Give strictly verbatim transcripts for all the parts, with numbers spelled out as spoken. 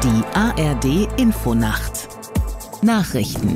Die A R D Infonacht Nachrichten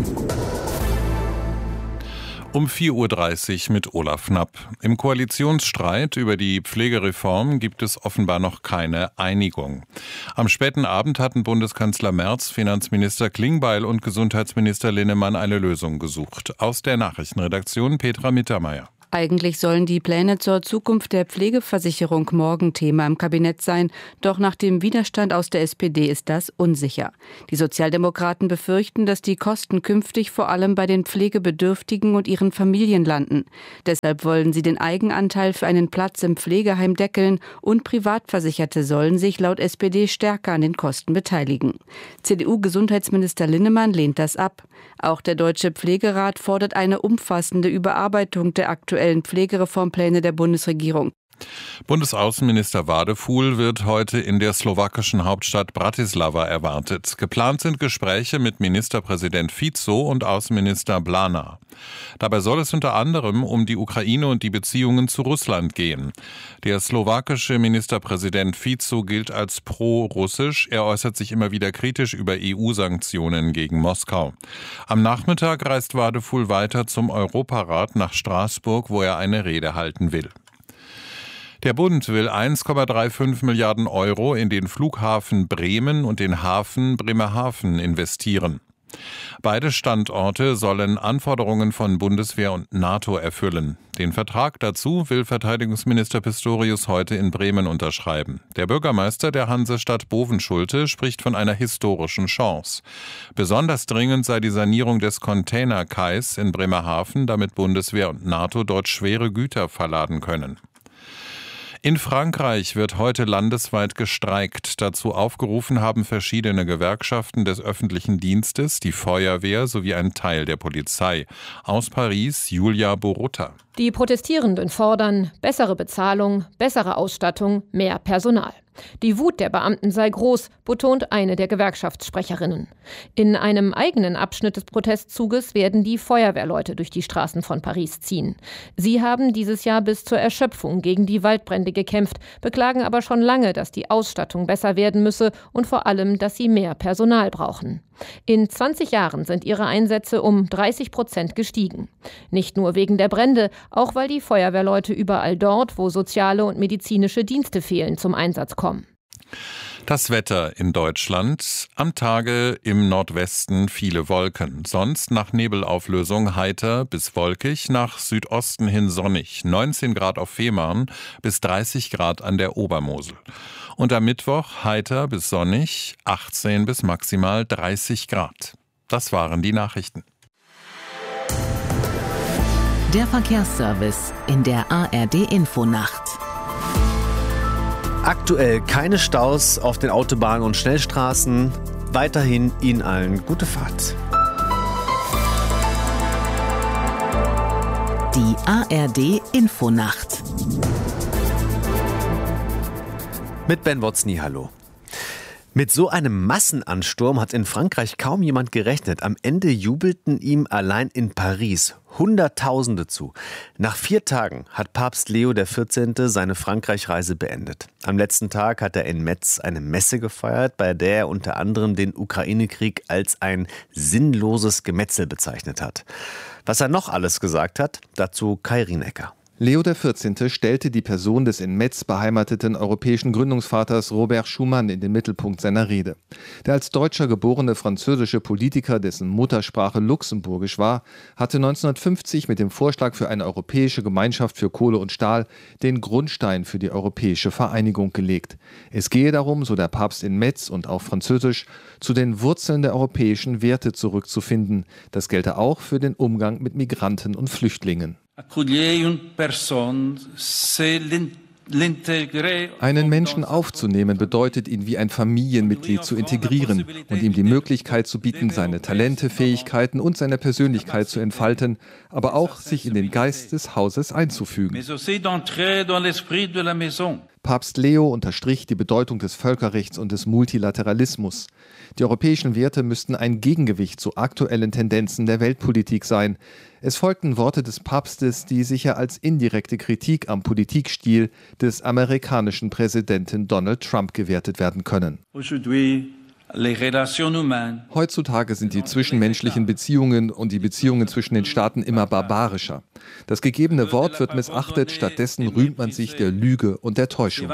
Um vier Uhr dreißig mit Olaf Knapp. Im Koalitionsstreit über die Pflegereform gibt es offenbar noch keine Einigung. Am späten Abend hatten Bundeskanzler Merz, Finanzminister Klingbeil und Gesundheitsminister Linnemann eine Lösung gesucht. Aus der Nachrichtenredaktion Petra Mittermeier. Eigentlich sollen die Pläne zur Zukunft der Pflegeversicherung morgen Thema im Kabinett sein. Doch nach dem Widerstand aus der S P D ist das unsicher. Die Sozialdemokraten befürchten, dass die Kosten künftig vor allem bei den Pflegebedürftigen und ihren Familien landen. Deshalb wollen sie den Eigenanteil für einen Platz im Pflegeheim deckeln und Privatversicherte sollen sich laut S P D stärker an den Kosten beteiligen. C D U-Gesundheitsminister Linnemann lehnt das ab. Auch der Deutsche Pflegerat fordert eine umfassende Überarbeitung der aktuellen Pflegereformpläne der Bundesregierung. Bundesaußenminister Wadefuhl wird heute in der slowakischen Hauptstadt Bratislava erwartet. Geplant sind Gespräche mit Ministerpräsident Fico und Außenminister Blana. Dabei soll es unter anderem um die Ukraine und die Beziehungen zu Russland gehen. Der slowakische Ministerpräsident Fico gilt als pro-russisch. Er äußert sich immer wieder kritisch über E U-Sanktionen gegen Moskau. Am Nachmittag reist Wadefuhl weiter zum Europarat nach Straßburg, wo er eine Rede halten will. Der Bund will eins Komma fünfunddreißig Milliarden Euro in den Flughafen Bremen und den Hafen Bremerhaven investieren. Beide Standorte sollen Anforderungen von Bundeswehr und NATO erfüllen. Den Vertrag dazu will Verteidigungsminister Pistorius heute in Bremen unterschreiben. Der Bürgermeister der Hansestadt Bovenschulte spricht von einer historischen Chance. Besonders dringend sei die Sanierung des Containerkais in Bremerhaven, damit Bundeswehr und NATO dort schwere Güter verladen können. In Frankreich wird heute landesweit gestreikt. Dazu aufgerufen haben verschiedene Gewerkschaften des öffentlichen Dienstes, die Feuerwehr sowie ein Teil der Polizei. Aus Paris Julia Borutta. Die Protestierenden fordern bessere Bezahlung, bessere Ausstattung, mehr Personal. Die Wut der Beamten sei groß, betont eine der Gewerkschaftssprecherinnen. In einem eigenen Abschnitt des Protestzuges werden die Feuerwehrleute durch die Straßen von Paris ziehen. Sie haben dieses Jahr bis zur Erschöpfung gegen die Waldbrände gekämpft, beklagen aber schon lange, dass die Ausstattung besser werden müsse und vor allem, dass sie mehr Personal brauchen. In zwanzig Jahren sind ihre Einsätze um dreißig Prozent gestiegen. Nicht nur wegen der Brände, auch weil die Feuerwehrleute überall dort, wo soziale und medizinische Dienste fehlen, zum Einsatz kommen. Das Wetter in Deutschland. Am Tage im Nordwesten viele Wolken. Sonst nach Nebelauflösung heiter bis wolkig, nach Südosten hin sonnig. neunzehn Grad auf Fehmarn bis dreißig Grad an der Obermosel. Und am Mittwoch heiter bis sonnig, achtzehn bis maximal dreißig Grad. Das waren die Nachrichten. Der Verkehrsservice in der A R D Infonacht. Aktuell keine Staus auf den Autobahnen und Schnellstraßen. Weiterhin Ihnen allen gute Fahrt. Die A R D Infonacht. Mit Ben Wotzny, hallo. Mit so einem Massenansturm hat in Frankreich kaum jemand gerechnet. Am Ende jubelten ihm allein in Paris Hunderttausende zu. Nach vier Tagen hat Papst Leo der vierzehnte seine Frankreich-Reise beendet. Am letzten Tag hat er in Metz eine Messe gefeiert, bei der er unter anderem den Ukraine-Krieg als ein sinnloses Gemetzel bezeichnet hat. Was er noch alles gesagt hat, dazu Kai Rienecker. Leo der vierzehnte stellte die Person des in Metz beheimateten europäischen Gründungsvaters Robert Schuman in den Mittelpunkt seiner Rede. Der als Deutscher geborene französische Politiker, dessen Muttersprache Luxemburgisch war, hatte neunzehnhundertfünfzig mit dem Vorschlag für eine europäische Gemeinschaft für Kohle und Stahl den Grundstein für die europäische Vereinigung gelegt. Es gehe darum, so der Papst in Metz und auf Französisch, zu den Wurzeln der europäischen Werte zurückzufinden. Das gelte auch für den Umgang mit Migranten und Flüchtlingen. Einen Menschen aufzunehmen bedeutet, ihn wie ein Familienmitglied zu integrieren und ihm die Möglichkeit zu bieten, seine Talente, Fähigkeiten und seine Persönlichkeit zu entfalten, aber auch sich in den Geist des Hauses einzufügen. Papst Leo unterstrich die Bedeutung des Völkerrechts und des Multilateralismus. Die europäischen Werte müssten ein Gegengewicht zu aktuellen Tendenzen der Weltpolitik sein. Es folgten Worte des Papstes, die sicher als indirekte Kritik am Politikstil des amerikanischen Präsidenten Donald Trump gewertet werden können. Heutzutage sind die zwischenmenschlichen Beziehungen und die Beziehungen zwischen den Staaten immer barbarischer. Das gegebene Wort wird missachtet, stattdessen rühmt man sich der Lüge und der Täuschung.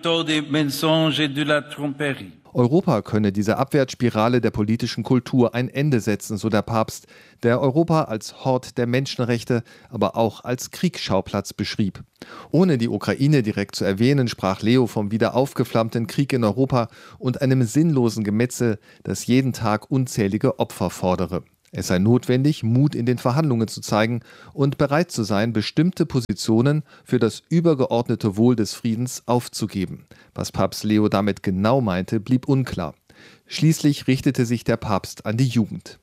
Europa könne dieser Abwärtsspirale der politischen Kultur ein Ende setzen, so der Papst, der Europa als Hort der Menschenrechte, aber auch als Kriegsschauplatz beschrieb. Ohne die Ukraine direkt zu erwähnen, sprach Leo vom wieder aufgeflammten Krieg in Europa und einem sinnlosen Gemetzel, das jeden Tag unzählige Opfer fordere. Es sei notwendig, Mut in den Verhandlungen zu zeigen und bereit zu sein, bestimmte Positionen für das übergeordnete Wohl des Friedens aufzugeben. Was Papst Leo damit genau meinte, blieb unklar. Schließlich richtete sich der Papst an die Jugend.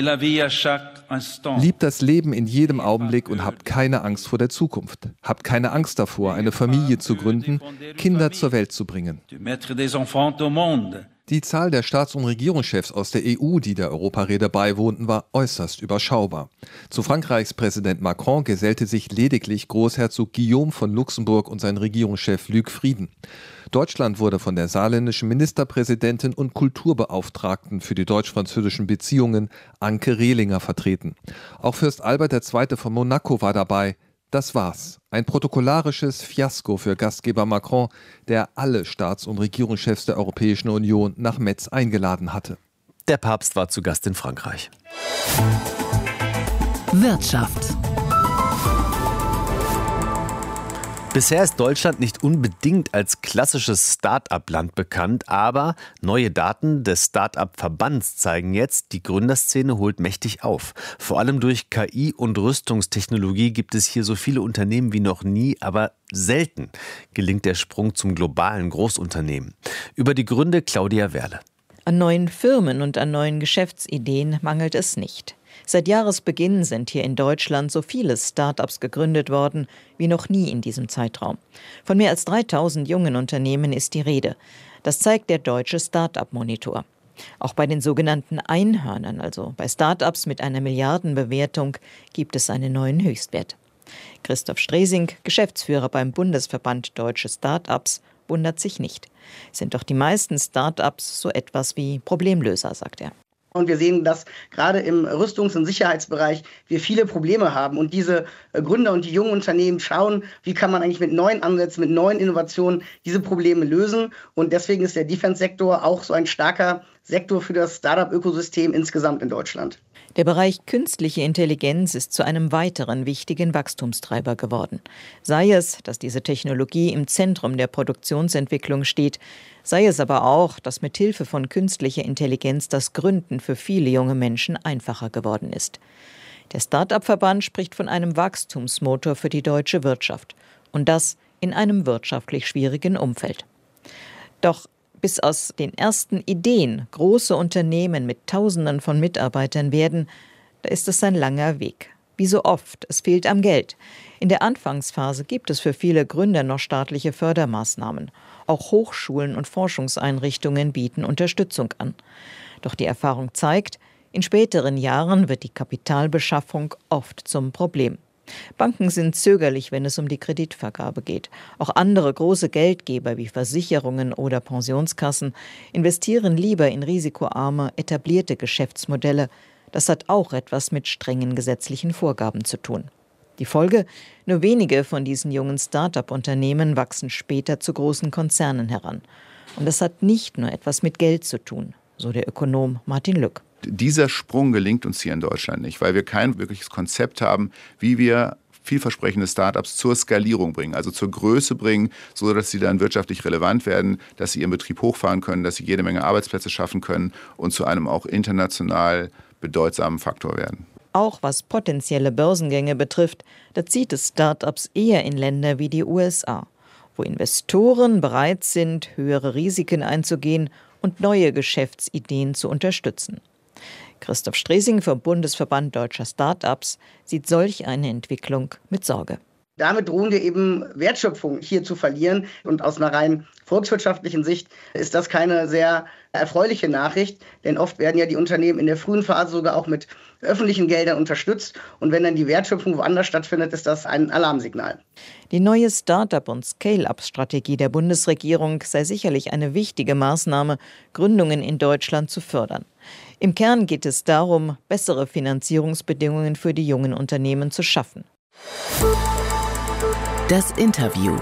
Liebt das Leben in jedem Augenblick und habt keine Angst vor der Zukunft. Habt keine Angst davor, eine Familie zu gründen, Kinder zur Welt zu bringen. Die Zahl der Staats- und Regierungschefs aus der E U, die der Europarede beiwohnten, war äußerst überschaubar. Zu Frankreichs Präsident Macron gesellte sich lediglich Großherzog Guillaume von Luxemburg und sein Regierungschef Luc Frieden. Deutschland wurde von der saarländischen Ministerpräsidentin und Kulturbeauftragten für die deutsch-französischen Beziehungen Anke Rehlinger vertreten. Auch Fürst Albert der Zweite von Monaco war dabei. Das war's. Ein protokollarisches Fiasko für Gastgeber Macron, der alle Staats- und Regierungschefs der Europäischen Union nach Metz eingeladen hatte. Der Papst war zu Gast in Frankreich. Wirtschaft. Bisher ist Deutschland nicht unbedingt als klassisches Start-up-Land bekannt, aber neue Daten des Start-up-Verbands zeigen jetzt, die Gründerszene holt mächtig auf. Vor allem durch K I und Rüstungstechnologie gibt es hier so viele Unternehmen wie noch nie, aber selten gelingt der Sprung zum globalen Großunternehmen. Über die Gründe Claudia Werle. An neuen Firmen und an neuen Geschäftsideen mangelt es nicht. Seit Jahresbeginn sind hier in Deutschland so viele Start-ups gegründet worden wie noch nie in diesem Zeitraum. Von mehr als dreitausend jungen Unternehmen ist die Rede. Das zeigt der deutsche Start-up-Monitor. Auch bei den sogenannten Einhörnern, also bei Start-ups mit einer Milliardenbewertung, gibt es einen neuen Höchstwert. Christoph Stresing, Geschäftsführer beim Bundesverband Deutsche Start-ups, wundert sich nicht. Sind doch die meisten Start-ups so etwas wie Problemlöser, sagt er. Und wir sehen, dass gerade im Rüstungs- und Sicherheitsbereich wir viele Probleme haben. Und diese Gründer und die jungen Unternehmen schauen, wie kann man eigentlich mit neuen Ansätzen, mit neuen Innovationen diese Probleme lösen. Und deswegen ist der Defense-Sektor auch so ein starker Sektor für das Startup-Ökosystem insgesamt in Deutschland. Der Bereich künstliche Intelligenz ist zu einem weiteren wichtigen Wachstumstreiber geworden. Sei es, dass diese Technologie im Zentrum der Produktionsentwicklung steht, sei es aber auch, dass mit Hilfe von künstlicher Intelligenz das Gründen für viele junge Menschen einfacher geworden ist. Der Start-up-Verband spricht von einem Wachstumsmotor für die deutsche Wirtschaft. Und das in einem wirtschaftlich schwierigen Umfeld. Doch bis aus den ersten Ideen große Unternehmen mit Tausenden von Mitarbeitern werden, da ist es ein langer Weg. Wie so oft, es fehlt am Geld. In der Anfangsphase gibt es für viele Gründer noch staatliche Fördermaßnahmen. Auch Hochschulen und Forschungseinrichtungen bieten Unterstützung an. Doch die Erfahrung zeigt, in späteren Jahren wird die Kapitalbeschaffung oft zum Problem. Banken sind zögerlich, wenn es um die Kreditvergabe geht. Auch andere große Geldgeber wie Versicherungen oder Pensionskassen investieren lieber in risikoarme, etablierte Geschäftsmodelle. Das hat auch etwas mit strengen gesetzlichen Vorgaben zu tun. Die Folge? Nur wenige von diesen jungen Start-up-Unternehmen wachsen später zu großen Konzernen heran. Und das hat nicht nur etwas mit Geld zu tun, so der Ökonom Martin Lück. Dieser Sprung gelingt uns hier in Deutschland nicht, weil wir kein wirkliches Konzept haben, wie wir vielversprechende Startups zur Skalierung bringen, also zur Größe bringen, so dass sie dann wirtschaftlich relevant werden, dass sie ihren Betrieb hochfahren können, dass sie jede Menge Arbeitsplätze schaffen können und zu einem auch international bedeutsamen Faktor werden. Auch was potenzielle Börsengänge betrifft, da zieht es Startups eher in Länder wie die U S A, wo Investoren bereit sind, höhere Risiken einzugehen und neue Geschäftsideen zu unterstützen. Christoph Stresing vom Bundesverband Deutscher Start-ups sieht solch eine Entwicklung mit Sorge. damit drohen wir eben Wertschöpfung hier zu verlieren. Und aus einer rein volkswirtschaftlichen Sicht ist das keine sehr erfreuliche Nachricht, denn oft werden ja die Unternehmen in der frühen Phase sogar auch mit öffentlichen Geldern unterstützt. Und wenn dann die Wertschöpfung woanders stattfindet, ist das ein Alarmsignal. Die neue Start-up- und Scale-up-Strategie der Bundesregierung sei sicherlich eine wichtige Maßnahme, Gründungen in Deutschland zu fördern. Im Kern geht es darum, bessere Finanzierungsbedingungen für die jungen Unternehmen zu schaffen. Das Interview.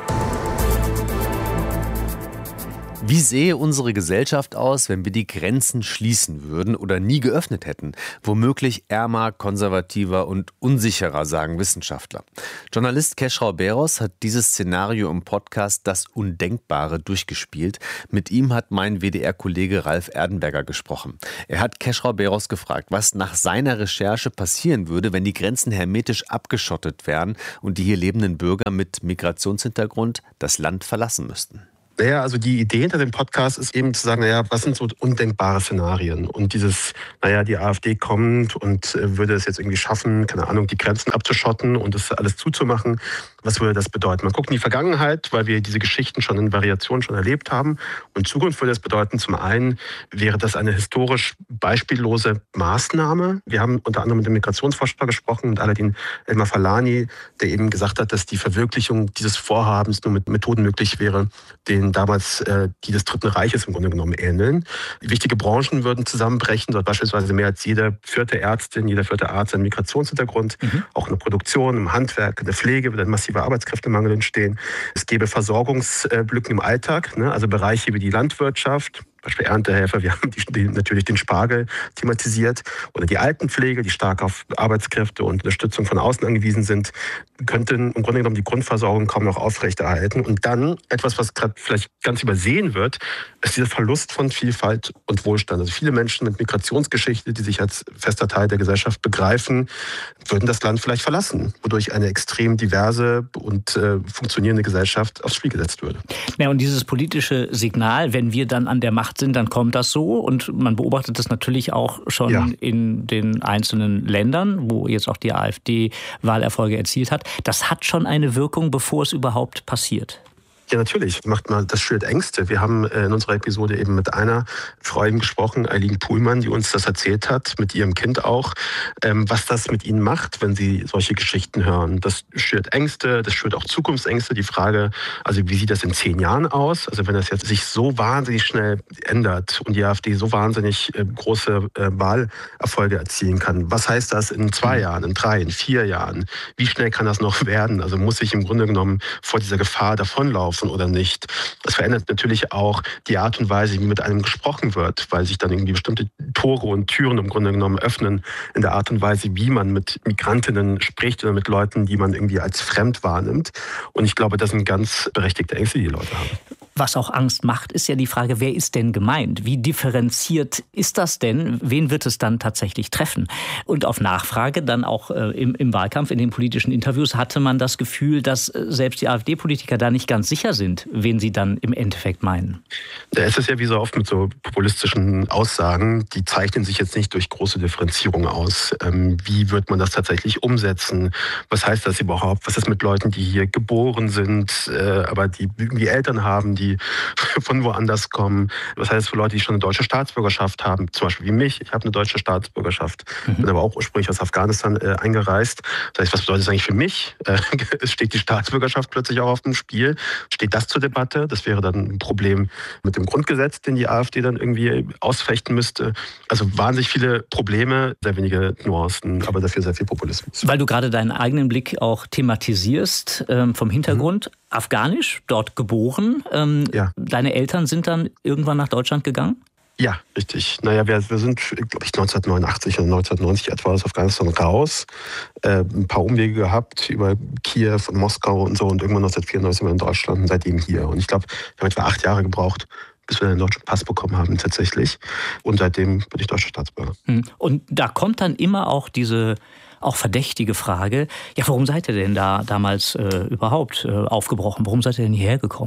Wie sähe unsere Gesellschaft aus, wenn wir die Grenzen schließen würden oder nie geöffnet hätten? Womöglich ärmer, konservativer und unsicherer, sagen Wissenschaftler. Journalist Keschrau Beros hat dieses Szenario im Podcast Das Undenkbare durchgespielt. Mit ihm hat mein W D R-Kollege Ralf Erdenberger gesprochen. Er hat Keschrau Beros gefragt, was nach seiner Recherche passieren würde, wenn die Grenzen hermetisch abgeschottet wären und die hier lebenden Bürger mit Migrationshintergrund das Land verlassen müssten. Naja, also die Idee hinter dem Podcast ist eben zu sagen, naja, was sind so undenkbare Szenarien? Und dieses, naja, die AfD kommt und äh, würde es jetzt irgendwie schaffen, keine Ahnung, die Grenzen abzuschotten und das alles zuzumachen. Was würde das bedeuten? Man guckt in die Vergangenheit, weil wir diese Geschichten schon in Variationen schon erlebt haben. Und in Zukunft würde das bedeuten, zum einen wäre das eine historisch beispiellose Maßnahme. Wir haben unter anderem mit dem Migrationsforscher gesprochen, mit Aladin El-Mafalani, der eben gesagt hat, dass die Verwirklichung dieses Vorhabens nur mit Methoden möglich wäre, den damals äh, die des Dritten Reiches im Grunde genommen ähneln. Wichtige Branchen würden zusammenbrechen, dort beispielsweise mehr als jede vierte Ärztin, jeder vierte Arzt einen Migrationshintergrund. Mhm. Auch in der Produktion, im Handwerk, in der Pflege würde ein massiver Arbeitskräftemangel entstehen. Es gäbe Versorgungslücken im Alltag, ne? Also Bereiche wie die Landwirtschaft, Beispiel Erntehelfer, wir haben die, die, natürlich den Spargel thematisiert, oder die Altenpflege, die stark auf Arbeitskräfte und Unterstützung von außen angewiesen sind, könnten im Grunde genommen die Grundversorgung kaum noch aufrechterhalten. Und dann etwas, was gerade vielleicht ganz übersehen wird, ist dieser Verlust von Vielfalt und Wohlstand. Also viele Menschen mit Migrationsgeschichte, die sich als fester Teil der Gesellschaft begreifen, würden das Land vielleicht verlassen, wodurch eine extrem diverse und äh, funktionierende Gesellschaft aufs Spiel gesetzt würde. Ja, und dieses politische Signal, wenn wir dann an der Macht sind, dann kommt das so. Und man beobachtet das natürlich auch schon ja. in den einzelnen Ländern, wo jetzt auch die AfD Wahlerfolge erzielt hat. Das hat schon eine Wirkung, bevor es überhaupt passiert. Ja, natürlich. Macht mal, das schürt Ängste. Wir haben in unserer Episode eben mit einer Frau eben gesprochen, Eileen Puhlmann, die uns das erzählt hat, mit ihrem Kind auch, was das mit ihnen macht, wenn sie solche Geschichten hören. Das schürt Ängste, das schürt auch Zukunftsängste. Die Frage, also wie sieht das in zehn Jahren aus? Also wenn das jetzt sich so wahnsinnig schnell ändert und die AfD so wahnsinnig große Wahlerfolge erzielen kann, was heißt das in zwei Jahren, in drei, in vier Jahren? Wie schnell kann das noch werden? Also muss ich im Grunde genommen vor dieser Gefahr davonlaufen oder nicht. Das verändert natürlich auch die Art und Weise, wie mit einem gesprochen wird, weil sich dann irgendwie bestimmte Tore und Türen im Grunde genommen öffnen in der Art und Weise, wie man mit Migrantinnen spricht oder mit Leuten, die man irgendwie als fremd wahrnimmt. Und ich glaube, das sind ganz berechtigte Ängste, die die Leute haben. Was auch Angst macht, ist ja die Frage, wer ist denn gemeint? Wie differenziert ist das denn? Wen wird es dann tatsächlich treffen? Und auf Nachfrage, dann auch äh, im, im Wahlkampf, in den politischen Interviews, hatte man das Gefühl, dass äh, selbst die AfD-Politiker da nicht ganz sicher sind, wen sie dann im Endeffekt meinen. Da ist es ja wie so oft mit so populistischen Aussagen, die zeichnen sich jetzt nicht durch große Differenzierung aus. Ähm, wie wird man das tatsächlich umsetzen? Was heißt das überhaupt? Was ist mit Leuten, die hier geboren sind, äh, aber die irgendwie Eltern haben, die von woanders kommen? Was heißt das für Leute, die schon eine deutsche Staatsbürgerschaft haben? Zum Beispiel wie mich. Ich habe eine deutsche Staatsbürgerschaft, mhm. bin aber auch ursprünglich aus Afghanistan äh, eingereist. Das heißt, was bedeutet das eigentlich für mich? Äh, es steht die Staatsbürgerschaft plötzlich auch auf dem Spiel. Steht das zur Debatte? Das wäre dann ein Problem mit dem Grundgesetz, den die AfD dann irgendwie ausfechten müsste. Also wahnsinnig viele Probleme, sehr wenige Nuancen, aber dafür sehr viel Populismus. Weil du gerade deinen eigenen Blick auch thematisierst, ähm, vom Hintergrund. Mhm. Afghanisch, dort geboren. Ähm, ja. Deine Eltern sind dann irgendwann nach Deutschland gegangen? Ja, richtig. Naja, wir, wir sind, glaube ich, neunzehnhundertneunundachtzig oder neunzehnhundertneunzig etwa aus Afghanistan raus. Äh, ein paar Umwege gehabt über Kiew und Moskau und so. Und irgendwann neunzehnhundertvierundneunzig sind wir in Deutschland und seitdem hier. Und ich glaube, wir haben etwa acht Jahre gebraucht, bis wir den deutschen Pass bekommen haben tatsächlich. Und seitdem bin ich deutscher Staatsbürger. Und da kommt dann immer auch diese auch verdächtige Frage, ja, warum seid ihr denn da damals äh, überhaupt äh, aufgebrochen? Warum seid ihr denn hierher gekommen?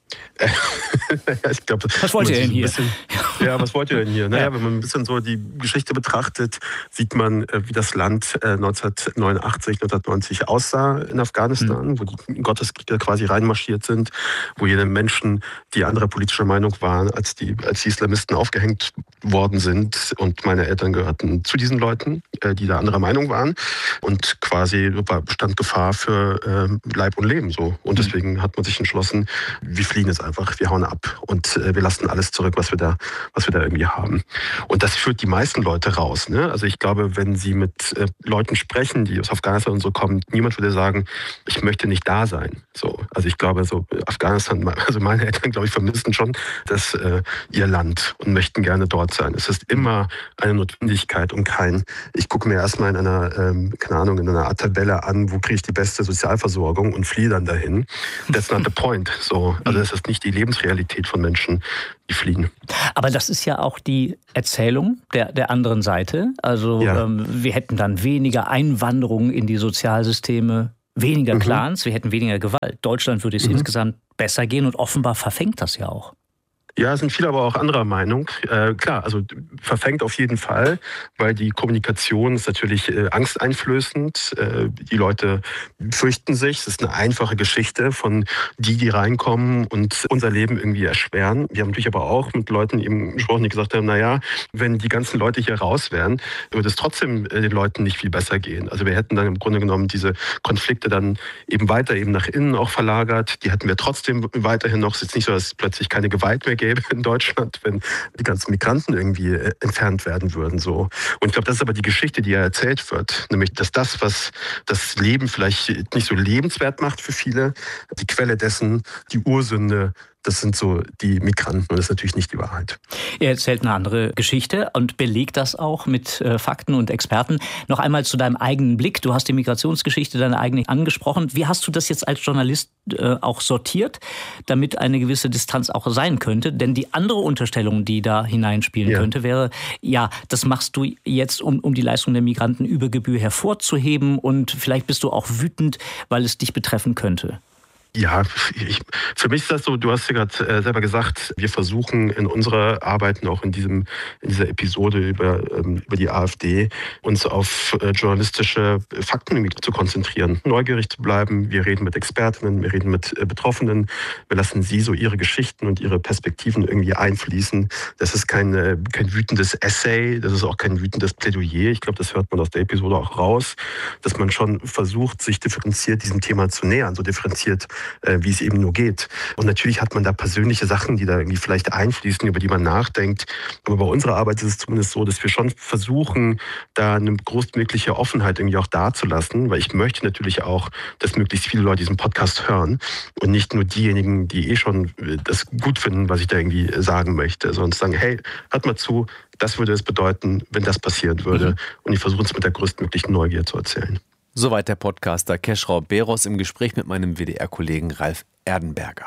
ja, ich glaub, was wollt ihr denn hier? Bisschen, ja, was wollt ihr denn hier? Naja, wenn man ein bisschen so die Geschichte betrachtet, sieht man, wie das Land neunzehnhundertneunundachtzig, neunzehnhundertneunzig aussah in Afghanistan, mhm. wo die Gotteskrieger quasi reinmarschiert sind, wo jene Menschen, die anderer politischer Meinung waren, als die, als die Islamisten aufgehängt worden sind. Und meine Eltern gehörten zu diesen Leuten, die da anderer Meinung waren. Und quasi bestand Gefahr für Leib und Leben. So. Und deswegen hat man sich entschlossen, wir fliehen jetzt einfach, wir hauen ab und äh, wir lassen alles zurück, was wir da, was wir da irgendwie haben. Und das führt die meisten Leute raus. Ne? Also ich glaube, wenn Sie mit äh, Leuten sprechen, die aus Afghanistan und so kommen, niemand würde sagen, ich möchte nicht da sein. So, also ich glaube, so Afghanistan, also meine Eltern, glaube ich, vermissen schon das äh, ihr Land und möchten gerne dort sein. Es ist immer eine Notwendigkeit und kein, ich gucke mir erstmal in einer, ähm, keine Ahnung, in einer Art Tabelle an, wo kriege ich die beste Sozialversorgung und fliehe dann dahin. That's not the point. So, also das ist nicht die Lebensrealität von Menschen, die fliehen. Aber das ist ja auch die Erzählung der, der anderen Seite. Also ja. ähm, wir hätten dann weniger Einwanderung in die Sozialsysteme, weniger Clans, mhm. wir hätten weniger Gewalt. Deutschland würde es mhm. insgesamt besser gehen und offenbar verfängt das ja auch. Ja, sind viele aber auch anderer Meinung. Äh, klar, also verfängt auf jeden Fall, weil die Kommunikation ist natürlich äh, angsteinflößend. Äh, die Leute fürchten sich. Es ist eine einfache Geschichte von die, die reinkommen und unser Leben irgendwie erschweren. Wir haben natürlich aber auch mit Leuten eben gesprochen, die gesagt haben, naja, wenn die ganzen Leute hier raus wären, würde es trotzdem äh, den Leuten nicht viel besser gehen. Also wir hätten dann im Grunde genommen diese Konflikte dann eben weiter eben nach innen auch verlagert. Die hätten wir trotzdem weiterhin noch. Es ist jetzt nicht so, dass es plötzlich keine Gewalt mehr gäbe in Deutschland, wenn die ganzen Migranten irgendwie äh, entfernt werden würden. So. Und ich glaube, das ist aber die Geschichte, die ja erzählt wird. Nämlich, dass das, was das Leben vielleicht nicht so lebenswert macht für viele, die Quelle dessen, die Ursünde, das sind so die Migranten und das ist natürlich nicht die Wahrheit. Er erzählt eine andere Geschichte und belegt das auch mit äh, Fakten und Experten. Noch einmal zu deinem eigenen Blick. Du hast die Migrationsgeschichte deine eigene angesprochen. Wie hast du das jetzt als Journalist äh, auch sortiert, damit eine gewisse Distanz auch sein könnte? Denn die andere Unterstellung, die da hineinspielen ja. könnte, wäre, ja, das machst du jetzt, um, um die Leistung der Migranten über Gebühr hervorzuheben und vielleicht bist du auch wütend, weil es dich betreffen könnte. Ja, ich, für mich ist das so, du hast ja gerade äh, selber gesagt, wir versuchen in unserer Arbeit und auch in, diesem, in dieser Episode über, ähm, über die AfD uns auf äh, journalistische Fakten zu konzentrieren, neugierig zu bleiben. Wir reden mit Expertinnen, wir reden mit äh, Betroffenen, wir lassen sie so ihre Geschichten und ihre Perspektiven irgendwie einfließen. Das ist kein, äh, kein wütendes Essay, das ist auch kein wütendes Plädoyer. Ich glaube, das hört man aus der Episode auch raus, dass man schon versucht, sich differenziert diesem Thema zu nähern, so differenziert wie es eben nur geht. Und natürlich hat man da persönliche Sachen, die da irgendwie vielleicht einfließen, über die man nachdenkt. Aber bei unserer Arbeit ist es zumindest so, dass wir schon versuchen, da eine großmögliche Offenheit irgendwie auch dazulassen, weil ich möchte natürlich auch, dass möglichst viele Leute diesen Podcast hören und nicht nur diejenigen, die eh schon das gut finden, was ich da irgendwie sagen möchte, sondern sagen, hey, hört mal zu, das würde es bedeuten, wenn das passieren würde. Mhm. Und ich versuche es mit der größtmöglichen Neugier zu erzählen. Soweit der Podcaster Keschrau Beros im Gespräch mit meinem W D R-Kollegen Ralf Erdenberger.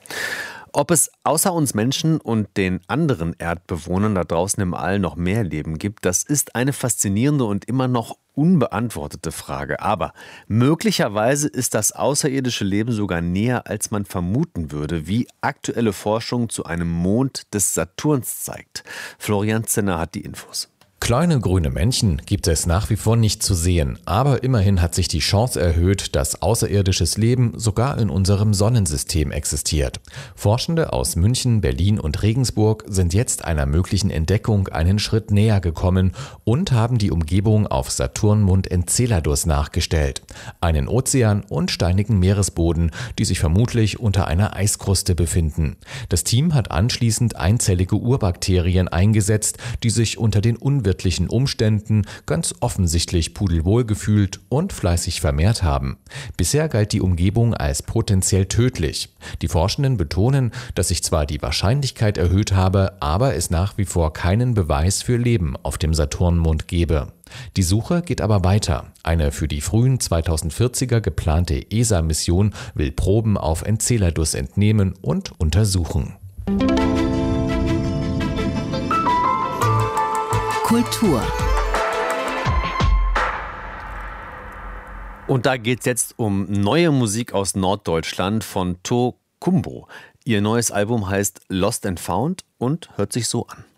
Ob es außer uns Menschen und den anderen Erdbewohnern da draußen im All noch mehr Leben gibt, das ist eine faszinierende und immer noch unbeantwortete Frage. Aber möglicherweise ist das außerirdische Leben sogar näher, als man vermuten würde, wie aktuelle Forschung zu einem Mond des Saturns zeigt. Florian Zinner hat die Infos. Kleine grüne Männchen gibt es nach wie vor nicht zu sehen, aber immerhin hat sich die Chance erhöht, dass außerirdisches Leben sogar in unserem Sonnensystem existiert. Forschende aus München, Berlin und Regensburg sind jetzt einer möglichen Entdeckung einen Schritt näher gekommen und haben die Umgebung auf Saturnmond Enceladus nachgestellt. Einen Ozean und steinigen Meeresboden, die sich vermutlich unter einer Eiskruste befinden. Das Team hat anschließend einzellige Urbakterien eingesetzt, die sich unter den unwirtlichen Umständen ganz offensichtlich pudelwohl gefühlt und fleißig vermehrt haben. Bisher galt die Umgebung als potenziell tödlich. Die Forschenden betonen, dass sich zwar die Wahrscheinlichkeit erhöht habe, aber es nach wie vor keinen Beweis für Leben auf dem Saturnmond gebe. Die Suche geht aber weiter. Eine für die frühen zweitausendvierziger geplante E S A-Mission will Proben auf Enceladus entnehmen und untersuchen. Kultur. Und da geht es jetzt um neue Musik aus Norddeutschland von To Kumbo. Ihr neues Album heißt Lost and Found und hört sich so an.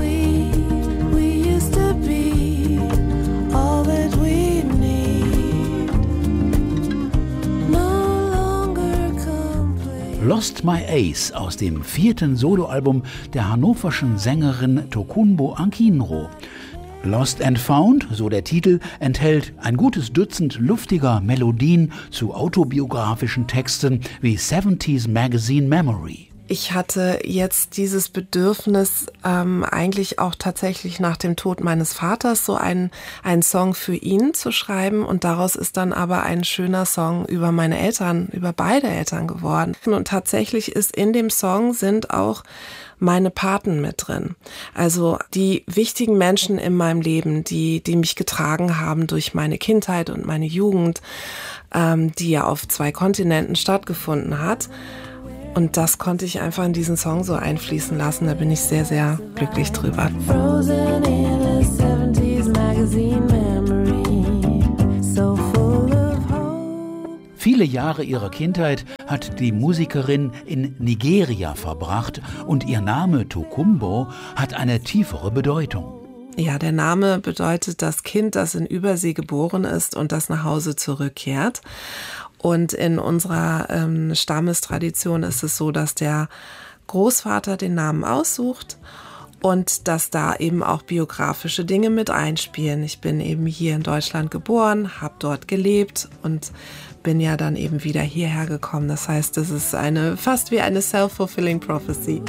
Lost My Ace aus dem vierten Soloalbum der hannoverschen Sängerin Tokunboh Akinro. Lost and Found, so der Titel, enthält ein gutes Dutzend luftiger Melodien zu autobiografischen Texten wie siebziger Magazine Memory. Ich hatte jetzt dieses Bedürfnis, ähm, eigentlich auch tatsächlich nach dem Tod meines Vaters so einen, einen Song für ihn zu schreiben. Und daraus ist dann aber ein schöner Song über meine Eltern, über beide Eltern geworden. Und tatsächlich ist in dem Song sind auch meine Paten mit drin. Also die wichtigen Menschen in meinem Leben, die, die mich getragen haben durch meine Kindheit und meine Jugend, ähm, die ja auf zwei Kontinenten stattgefunden hat. Und das konnte ich einfach in diesen Song so einfließen lassen. Da bin ich sehr, sehr glücklich drüber. Frozen in a siebziger Magazine Memory, so full of hope. Viele Jahre ihrer Kindheit hat die Musikerin in Nigeria verbracht und ihr Name Tokunboh hat eine tiefere Bedeutung. Ja, der Name bedeutet das Kind, das in Übersee geboren ist und das nach Hause zurückkehrt. Und in unserer ähm, Stammestradition ist es so, dass der Großvater den Namen aussucht und dass da eben auch biografische Dinge mit einspielen. Ich bin eben hier in Deutschland geboren, habe dort gelebt und bin ja dann eben wieder hierher gekommen. Das heißt, es ist eine fast wie eine self-fulfilling prophecy.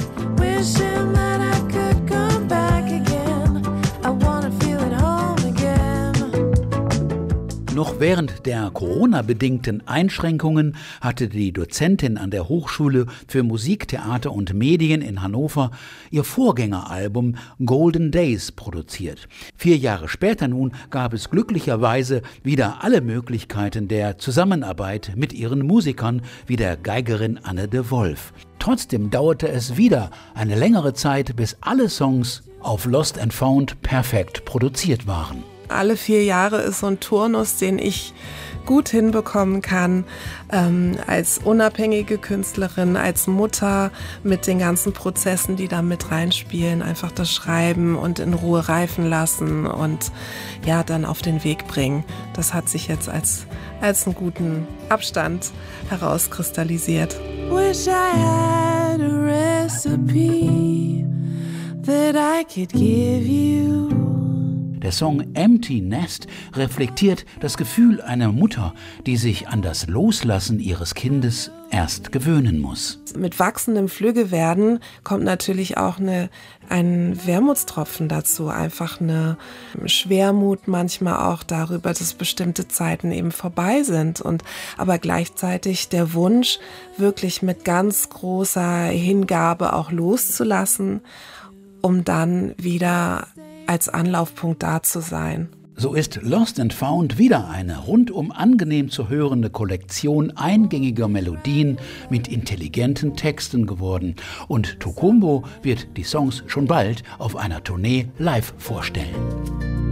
Noch während der Corona-bedingten Einschränkungen hatte die Dozentin an der Hochschule für Musik, Theater und Medien in Hannover ihr Vorgängeralbum Golden Days produziert. Vier Jahre später nun gab es glücklicherweise wieder alle Möglichkeiten der Zusammenarbeit mit ihren Musikern, wie der Geigerin Anne de Wolf. Trotzdem dauerte es wieder eine längere Zeit, bis alle Songs auf Lost and Found perfekt produziert waren. Alle vier Jahre ist so ein Turnus, den ich gut hinbekommen kann, ähm, als unabhängige Künstlerin, als Mutter mit den ganzen Prozessen, die da mit reinspielen, einfach das Schreiben und in Ruhe reifen lassen und ja, dann auf den Weg bringen. Das hat sich jetzt als, als einen guten Abstand herauskristallisiert. Wish I had a recipe that I could give you. Der Song Empty Nest reflektiert das Gefühl einer Mutter, die sich an das Loslassen ihres Kindes erst gewöhnen muss. Mit wachsendem Flüggewerden kommt natürlich auch eine, ein Wermutstropfen dazu, einfach eine Schwermut manchmal auch darüber, dass bestimmte Zeiten eben vorbei sind und aber gleichzeitig der Wunsch, wirklich mit ganz großer Hingabe auch loszulassen, um dann wieder als Anlaufpunkt da zu sein. So ist Lost and Found wieder eine rundum angenehm zu hörende Kollektion eingängiger Melodien mit intelligenten Texten geworden. Und Tokunboh wird die Songs schon bald auf einer Tournee live vorstellen.